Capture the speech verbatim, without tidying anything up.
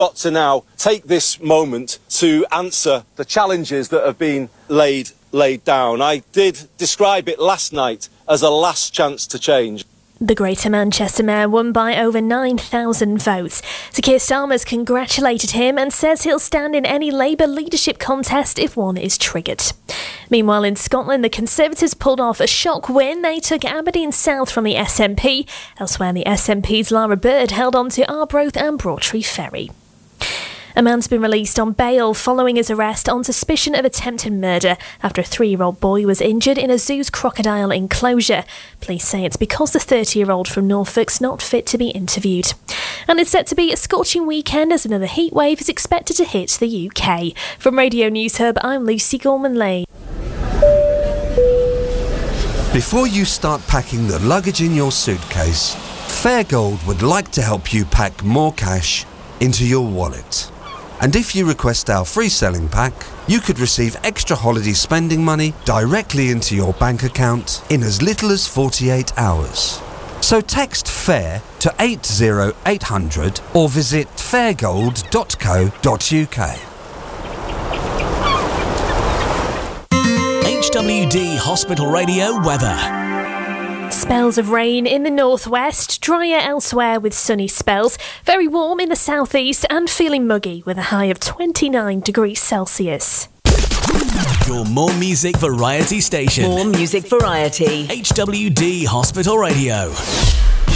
got to now take this moment to answer the challenges that have been laid laid down. I did describe it last night as a last chance to change. The Greater Manchester Mayor won by over nine thousand votes. Sir Keir Starmer's congratulated him and says he'll stand in any Labour leadership contest if one is triggered. Meanwhile, in Scotland, the Conservatives pulled off a shock win. They took Aberdeen South from the S N P. Elsewhere, the S N P's Lara Bird held on to Arbroath and Broadtree Ferry. A man's been released on bail following his arrest on suspicion of attempted murder after a three-year-old boy was injured in a zoo's crocodile enclosure. Police say it's because the thirty-year-old from Norfolk's not fit to be interviewed. And it's set to be a scorching weekend as another heatwave is expected to hit the U K. From Radio News Hub, I'm Lucy Gorman-Lay. Before you start packing the luggage in your suitcase, Fairgold would like to help you pack more cash into your wallet. And if you request our free selling pack, you could receive extra holiday spending money directly into your bank account in as little as forty-eight hours. So text FAIR to eight zero eight hundred or visit fairgold dot co dot uk. H W D Hospital Radio weather. Spells of rain in the northwest, drier elsewhere with sunny spells, very warm in the southeast and feeling muggy with a high of twenty-nine degrees Celsius. Your More Music Variety station. More Music Variety. H W D Hospital Radio.